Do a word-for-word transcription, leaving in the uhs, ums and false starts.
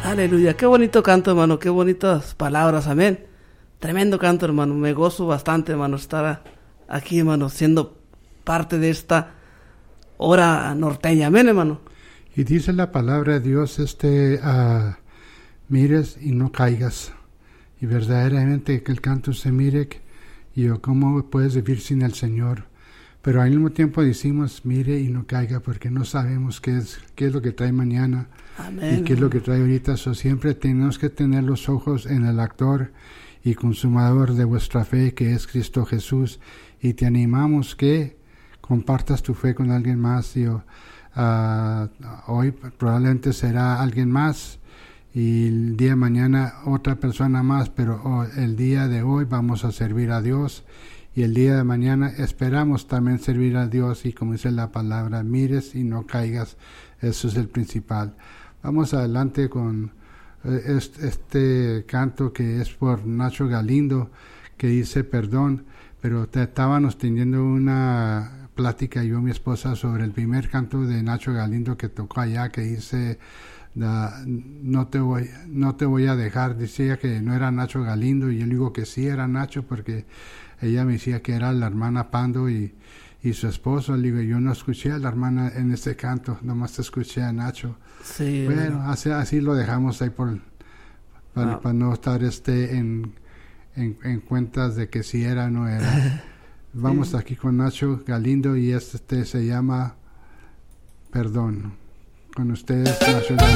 Aleluya, qué bonito canto, hermano, qué bonitas palabras, amén. Tremendo canto, hermano, me gozo bastante, hermano, estar aquí, hermano, siendo parte de esta hora norteña, amén, hermano. Y dice la palabra de Dios, este, uh, mires y no caigas. Y verdaderamente que el canto se mire, y yo, ¿cómo puedes vivir sin el Señor? Pero al mismo tiempo decimos, mire y no caiga, porque no sabemos qué es, qué es lo que trae mañana. Amén. Y qué es lo que trae ahorita. So, siempre tenemos que tener los ojos en el actor y consumador de vuestra fe, que es Cristo Jesús. Y te animamos que compartas tu fe con alguien más. Y, uh, hoy probablemente será alguien más, y el día de mañana otra persona más, pero oh, el día de hoy vamos a servir a Dios, y el día de mañana esperamos también servir a Dios, y como dice la palabra, mires y no caigas. Eso es el principal. Vamos adelante con eh, este, este canto que es por Nacho Galindo, que dice perdón, pero te, estábamos teniendo una plática yo y mi esposa sobre el primer canto de Nacho Galindo que tocó allá, que dice Da, no te voy no te voy a dejar. Decía que no era Nacho Galindo, y yo digo que sí era Nacho, porque ella me decía que era la hermana Pando y, y su esposo. Le digo, yo no escuché a la hermana en este canto, nomás escuché a Nacho. Sí, bueno, bueno. así, así lo dejamos ahí por para, ah. para no estar este en, en, en cuentas de que si era o no era. Vamos sí. aquí con Nacho Galindo, y este se llama Perdón. Con ustedes, Nacho Galindo.